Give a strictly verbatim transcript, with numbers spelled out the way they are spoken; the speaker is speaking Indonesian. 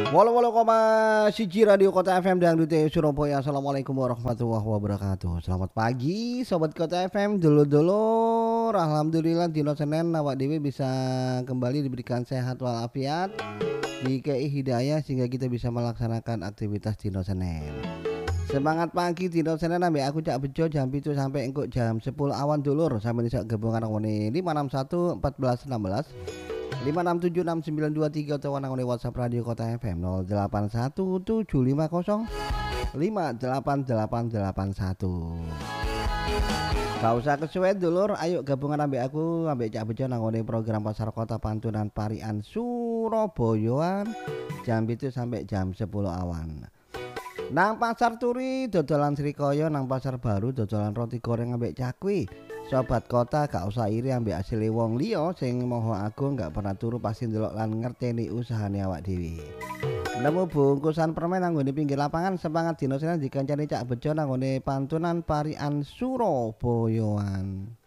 Walau walau koma siji Radio Kota F M Dangdut Surabaya. Assalamualaikum warahmatullahi wabarakatuh. Selamat pagi Sobat Kota F M. Dulur-dulur, alhamdulillah dino Senin awak dewi bisa kembali diberikan sehat walafiat, dikei hidayah sehingga kita bisa melaksanakan aktivitas dino Senin. Semangat pagi dino Senin ambek aku Cak Bejo jam itu sampai engkau jam sepuluh awan dulur sampai bisa gabungan ngene lima enam satu empat belas enam belas lima enam tujuh enam sembilan dua tiga atau nang WhatsApp Radio Kota F M nol delapan satu tujuh lima nol lima delapan delapan delapan satu. Gak usah kesuwen dulur, ayo gabungan ambek aku ambek Cak Bejo nang program Pasar Kota Pantunan Parian Surabayaan jam itu sampai jam sepuluh awan. Nang Pasar Turi dodolan Srikaya, nang Pasar Baru dodolan roti goreng ambek cakwe. Sobat kota gak usah iri ambek asile wong liya sing moho agung gak pernah turu pasti ndelok lan ngerteni usahane awak dhewe. Nemu bungkusan permen nang ngene pinggir lapangan semangat dino Senin dikancani Cak Bejo nang ngene Pantunan Parian Surabayaan.